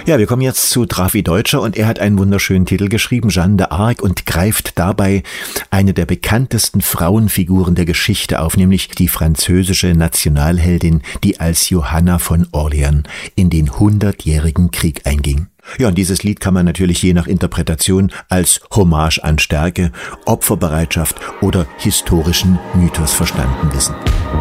Ja, wir kommen jetzt zu Drafi Deutscher und er hat einen wunderschönen Titel geschrieben, Jeanne d'Arc, und greift dabei eine der bekanntesten Frauenfiguren der Geschichte auf, nämlich die französische Nationalheldin, die als Johanna von Orleans in den 100-jährigen Krieg einging. Ja, und dieses Lied kann man natürlich je nach Interpretation als Hommage an Stärke, Opferbereitschaft oder historischen Mythos verstanden wissen.